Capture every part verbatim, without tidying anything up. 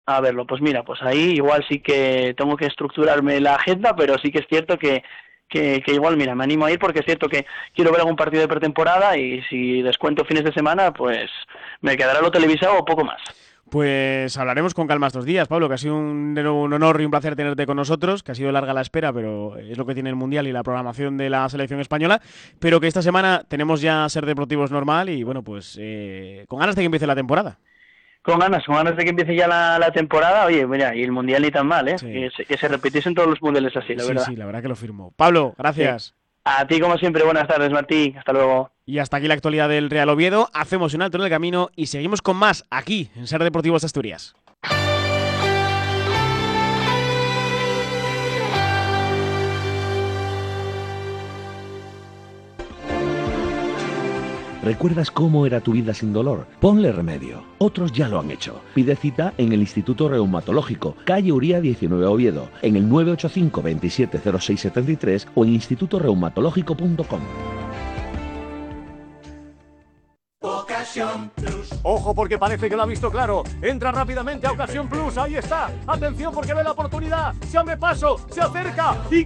a verlo. Pues mira, pues ahí igual sí que tengo que estructurarme la agenda, pero sí que es cierto que, que, que igual, mira, me animo a ir porque es cierto que quiero ver algún partido de pretemporada y si descuento fines de semana, pues me quedará lo televisado o poco más. Pues hablaremos con calma estos días, Pablo, que ha sido un, un honor y un placer tenerte con nosotros, que ha sido larga la espera, pero es lo que tiene el Mundial y la programación de la selección española, pero que esta semana tenemos ya Ser Deportivos normal y bueno, pues eh, con ganas de que empiece la temporada. Con ganas, con ganas de que empiece ya la, la temporada. Oye, mira, y el Mundial ni tan mal, ¿eh? Sí. Que, se, que se repitiesen todos los mundiales así, la sí, verdad. Sí, la verdad que lo firmo. Pablo, gracias. Sí. A ti, como siempre, buenas tardes, Martín. Hasta luego. Y hasta aquí la actualidad del Real Oviedo. Hacemos un alto en el camino y seguimos con más aquí en Ser Deportivos Asturias. ¿Recuerdas cómo era tu vida sin dolor? Ponle remedio. Otros ya lo han hecho. Pide cita en el Instituto Reumatológico, calle Uría diecinueve Oviedo, en el nueve ocho cinco, veintisiete cero seis setenta y tres o en instituto reumatológico punto com. Ocasión Plus. Ojo porque parece que lo ha visto claro. Entra rápidamente a Ocasión Plus. Ahí está. Atención porque ve la oportunidad. Se abre paso, se acerca y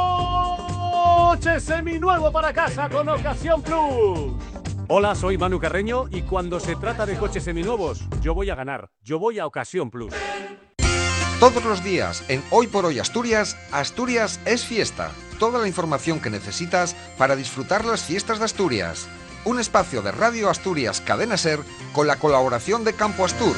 coche seminuevo para casa con Ocasión Plus. Hola, soy Manu Carreño y cuando se trata de coches seminuevos, yo voy a ganar. Yo voy a Ocasión Plus. Todos los días en Hoy por Hoy Asturias, Asturias es fiesta. Toda la información que necesitas para disfrutar las fiestas de Asturias. Un espacio de Radio Asturias Cadena Ser con la colaboración de Campo Astur.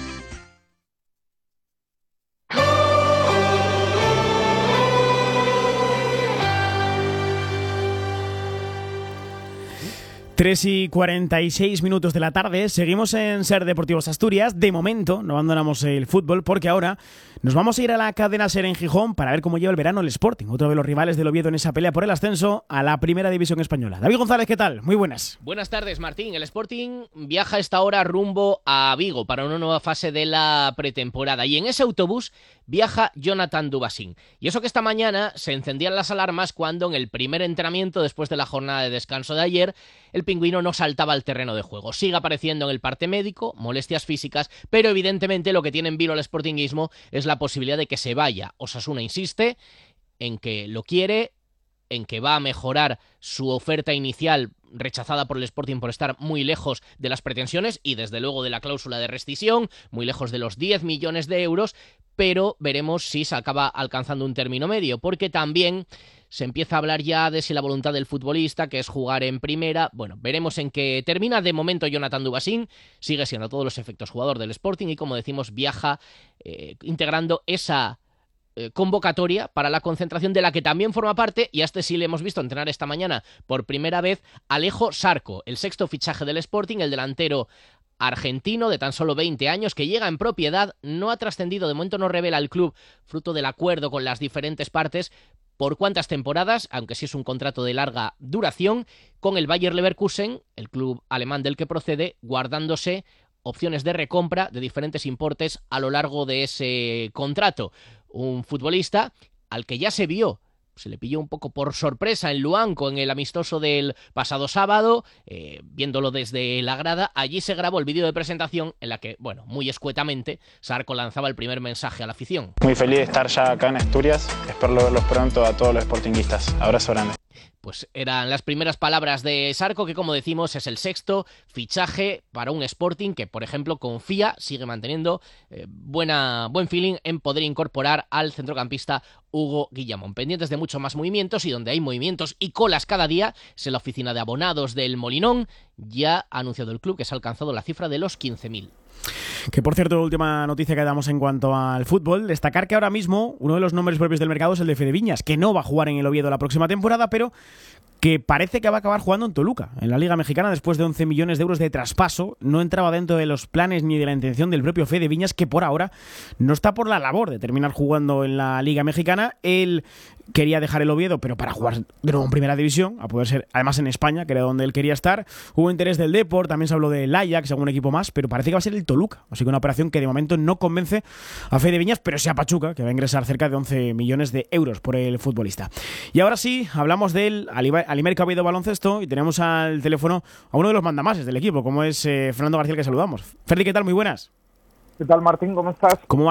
tres y cuarenta y seis minutos de la tarde, seguimos en Ser Deportivos Asturias. De momento no abandonamos el fútbol porque ahora nos vamos a ir a la Cadena Ser en Gijón para ver cómo lleva el verano el Sporting, otro de los rivales del Oviedo en esa pelea por el ascenso a la Primera División Española. David González, ¿qué tal? Muy buenas. Buenas tardes, Martín. El Sporting viaja a esta hora rumbo a Vigo para una nueva fase de la pretemporada y en ese autobús viaja Jonathan Dubasín. Y eso que esta mañana se encendían las alarmas cuando en el primer entrenamiento después de la jornada de descanso de ayer el pingüino no saltaba al terreno de juego. Sigue apareciendo en el parte médico, molestias físicas, pero evidentemente lo que tiene en vilo el sportinguismo es la posibilidad de que se vaya. Osasuna insiste en que lo quiere, en que va a mejorar su oferta inicial rechazada por el Sporting por estar muy lejos de las pretensiones y desde luego de la cláusula de rescisión, muy lejos de los diez millones de euros, pero veremos si se acaba alcanzando un término medio, porque también se empieza a hablar ya de si la voluntad del futbolista, que es jugar en primera, bueno, veremos en qué termina. De momento Jonathan Dubasín sigue siendo a todos los efectos jugador del Sporting y como decimos viaja eh, integrando esa eh, convocatoria para la concentración de la que también forma parte, y a este sí le hemos visto entrenar esta mañana por primera vez, Alejo Sarco, el sexto fichaje del Sporting, el delantero argentino de tan solo veinte años que llega en propiedad, no ha trascendido, de momento no revela el club, fruto del acuerdo con las diferentes partes, por cuántas temporadas, aunque sí es un contrato de larga duración, con el Bayer Leverkusen, el club alemán del que procede, guardándose opciones de recompra de diferentes importes a lo largo de ese contrato. Un futbolista al que ya se vio, se le pilló un poco por sorpresa en Luanco en el amistoso del pasado sábado, eh, viéndolo desde la grada. Allí se grabó el vídeo de presentación en la que, bueno, muy escuetamente, Sarco lanzaba el primer mensaje a la afición. Muy feliz de estar ya acá en Asturias, espero verlos pronto a todos los sportinguistas. Abrazo grande. Pues eran las primeras palabras de Sarco, que como decimos es el sexto fichaje para un Sporting que, por ejemplo, confía, sigue manteniendo eh, buena, buen feeling en poder incorporar al centrocampista Hugo Guillamón. Pendientes de muchos más movimientos, y donde hay movimientos y colas cada día es en la oficina de abonados del Molinón. Ya ha anunciado el club que se ha alcanzado la cifra de los quince mil. Que por cierto, última noticia que damos en cuanto al fútbol, destacar que ahora mismo uno de los nombres propios del mercado es el de Fede Viñas, que no va a jugar en el Oviedo la próxima temporada, pero que parece que va a acabar jugando en Toluca, en la Liga Mexicana, después de once millones de euros de traspaso. No entraba dentro de los planes ni de la intención del propio Fede Viñas, que por ahora no está por la labor de terminar jugando en la Liga Mexicana. Él quería dejar el Oviedo, pero para jugar de nuevo en Primera División, a poder ser además en España, que era donde él quería estar. Hubo interés del Depor, también se habló del Ajax, algún equipo más, pero parece que va a ser el Toluca. Así que una operación que de momento no convence a Fede Viñas, pero sí a Pachuca, que va a ingresar cerca de once millones de euros por el futbolista. Y ahora sí, hablamos del Alimerica Oviedo Baloncesto y tenemos al teléfono a uno de los mandamases del equipo, como es eh, Fernando García, que saludamos. Ferdi, ¿qué tal? Muy buenas. ¿Qué tal, Martín? ¿Cómo estás? ¿Cómo